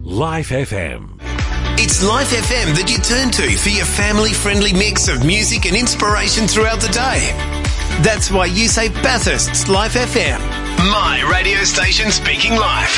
Life FM. It's Life FM that you turn to for your family-friendly mix of music and inspiration throughout the day. That's why you say Bathurst's Life FM. My radio station speaking life.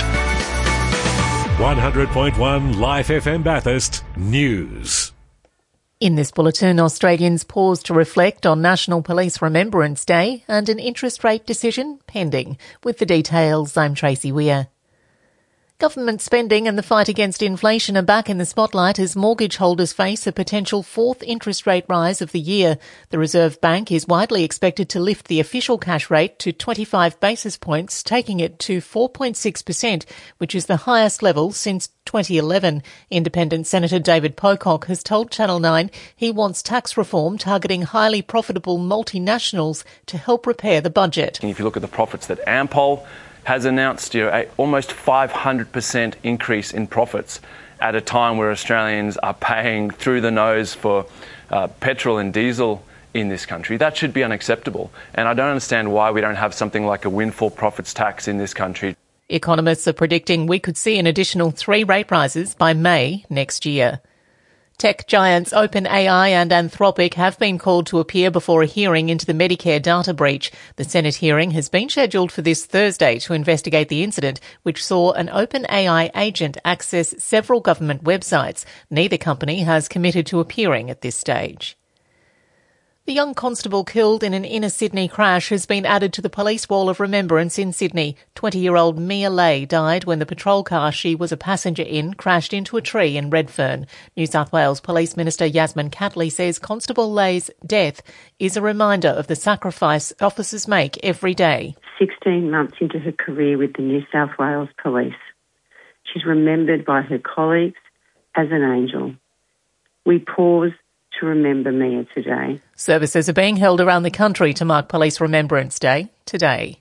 100.1 Life FM Bathurst News. In this bulletin, Australians pause to reflect on National Police Remembrance Day and an interest rate decision pending. With the details, I'm Tracy Weir. Government spending and the fight against inflation are back in the spotlight as mortgage holders face a potential fourth interest rate rise of the year. The Reserve Bank is widely expected to lift the official cash rate to 25 basis points, taking it to 4.6%, which is the highest level since 2011. Independent Senator David Pocock has told Channel 9 he wants tax reform targeting highly profitable multinationals to help repair the budget. And if you look at the profits that Ampol has announced, almost 500% increase in profits at a time where Australians are paying through the nose for petrol and diesel in this country. That should be unacceptable. And I don't understand why we don't have something like a windfall profits tax in this country. Economists are predicting we could see an additional 3 rate rises by May next year. Tech giants OpenAI and Anthropic have been called to appear before a hearing into the Medicare data breach. The Senate hearing has been scheduled for this Thursday to investigate the incident, which saw an OpenAI agent access several government websites. Neither company has committed to appearing at this stage. The young constable killed in an inner Sydney crash has been added to the police wall of remembrance in Sydney. 20-year-old Mia Lay died when the patrol car she was a passenger in crashed into a tree in Redfern. New South Wales Police Minister Yasmin Catley says Constable Lay's death is a reminder of the sacrifice officers make every day. 16 months into her career with the New South Wales Police, she's remembered by her colleagues as an angel. We pause to remember Mia today. Services are being held around the country to mark Police Remembrance Day today.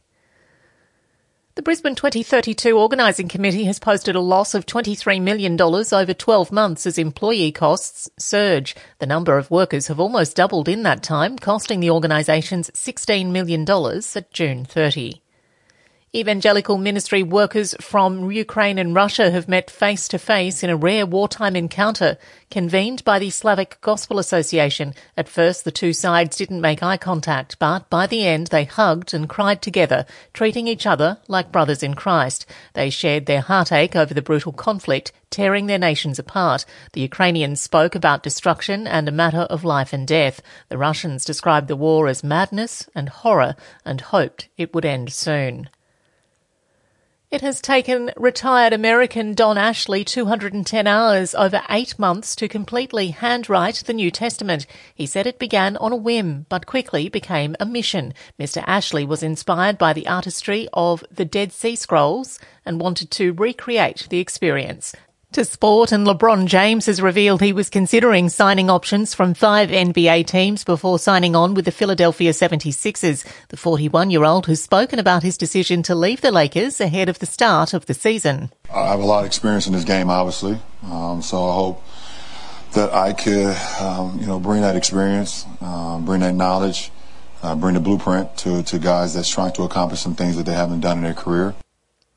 The Brisbane 2032 Organising Committee has posted a loss of $23 million over 12 months as employee costs surge. The number of workers have almost doubled in that time, costing the organisations $16 million at June 30. Evangelical ministry workers from Ukraine and Russia have met face-to-face in a rare wartime encounter convened by the Slavic Gospel Association. At first, the two sides didn't make eye contact, but by the end they hugged and cried together, treating each other like brothers in Christ. They shared their heartache over the brutal conflict, tearing their nations apart. The Ukrainians spoke about destruction and a matter of life and death. The Russians described the war as madness and horror and hoped it would end soon. It has taken retired American Don Ashley 210 hours over 8 months to completely handwrite the New Testament. He said it began on a whim, but quickly became a mission. Mr. Ashley was inspired by the artistry of the Dead Sea Scrolls and wanted to recreate the experience. To sport, and LeBron James has revealed he was considering signing options from 5 NBA teams before signing on with the Philadelphia 76ers. The 41-year-old has spoken about his decision to leave the Lakers ahead of the start of the season. I have a lot of experience in this game, obviously, so I hope that I could, bring that experience, bring that knowledge, bring the blueprint to guys that's trying to accomplish some things that they haven't done in their career.